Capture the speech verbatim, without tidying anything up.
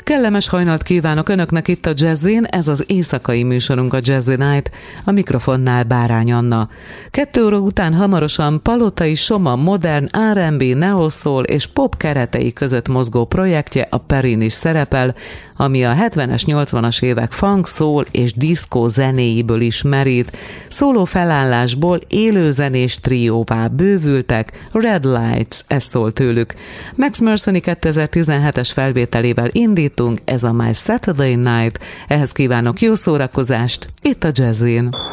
Kellemes hajnalt kívánok Önöknek itt a Jazzin, ez az éjszakai műsorunk a Jazzy Night, a mikrofonnál Bárány Anna. Kettő óra után hamarosan Palotai Soma modern er and bé, neo-soul és pop keretei között mozgó projektje, a Perrin is szerepel, ami a hetvenes, nyolcvanas évek funk, soul és diszkó zenéiből is merít. Szóló felállásból élőzenés trióvá bővültek, Red Lights, ez szól tőlük. Max Mercenary kétezer-tizenhetes felvételével indítunk, ez a My Saturday Night, ehhez kívánok jó szórakozást, itt a Jazzin.